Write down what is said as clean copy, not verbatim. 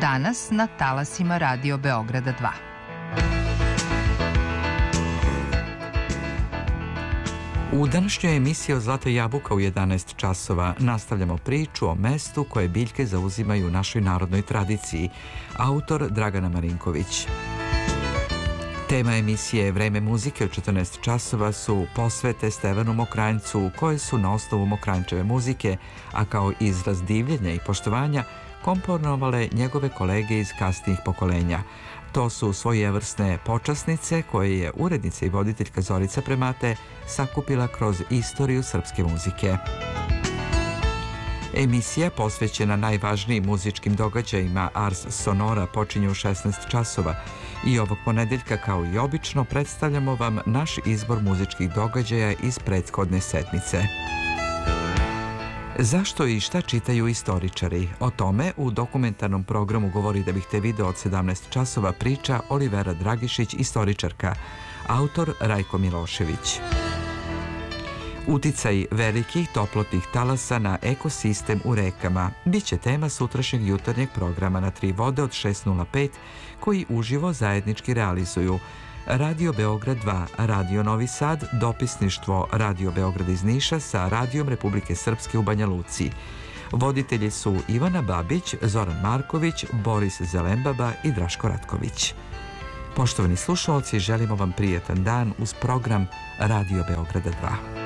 danas na talasima Radio Beograda 2. U današnjoj emisiji o Zlata jabuka u 11 časova nastavljamo priču o mestu koje biljke zauzimaju u našoj narodnoj tradiciji. Autor Dragana Marinković. Tema emisije Vreme muzike u 14 časova su posvete Stevanu Mokranjcu, koje su na osnovu Mokranjčeve muzike, a kao izraz divljenja i poštovanja, komponovale njegove kolege iz kasnijih pokolenja. To su svojevrsne počasnice koje je urednica i voditeljka Zorica Premate sakupila kroz istoriju srpske muzike. Emisija posvećena najvažnijim muzičkim događajima Ars Sonora počinje u 16 časova i ovog ponedeljka, kao i obično, predstavljamo vam naš izbor muzičkih događaja iz prethodne sedmice. Zašto i šta čitaju istoričari? O tome u dokumentarnom programu Govori da bih te video od 17 časova priča Olivera Dragišić, istoričarka, autor Rajko Milošević. Uticaj velikih toplotnih talasa na ekosistem u rekama biće tema sutrašnjeg jutarnjeg programa na 3 vode od 6:05 koji uživo zajednički realizuju Radio Beograd 2, Radio Novi Sad, dopisništvo Radio Beograd iz Niša sa Radijom Republike Srpske u Banja Luci. Voditelji su Ivana Babić, Zoran Marković, Boris Zelembaba i Draško Ratković. Poštovani slušalci, želimo vam prijatan dan uz program Radio Beograda 2.